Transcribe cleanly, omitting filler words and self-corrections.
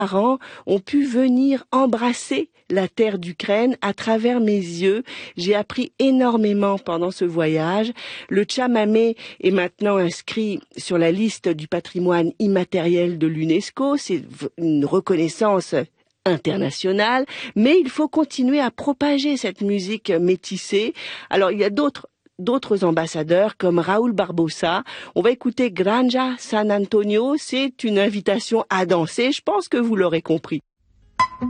parents ont pu venir embrasser la terre d'Ukraine à travers mes yeux. J'ai appris énormément pendant ce voyage. Le chamamé est maintenant inscrit sur la liste du patrimoine immatériel de l'UNESCO. C'est une reconnaissance internationale, mais il faut continuer à propager cette musique métissée. Alors, il y a d'autres ambassadeurs comme Raúl Barbosa. On va écouter Granja San Antonio. C'est une invitation à danser. Je pense que vous l'aurez compris.